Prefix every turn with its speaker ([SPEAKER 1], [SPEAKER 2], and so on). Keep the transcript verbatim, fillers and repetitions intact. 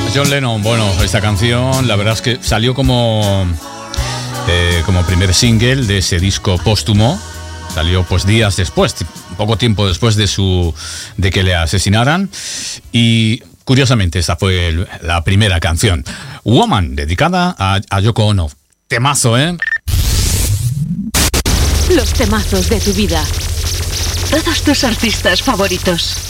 [SPEAKER 1] John Lennon. Bueno, esta canción la verdad es que salió como, eh, como primer single de ese disco póstumo. Salió pues días después, poco tiempo después de, su, de que le asesinaran. Y curiosamente esta fue el, la primera canción. Woman, dedicada a, a Yoko Ono. Temazo, ¿eh?
[SPEAKER 2] Los temazos de tu vida. Todos tus artistas favoritos.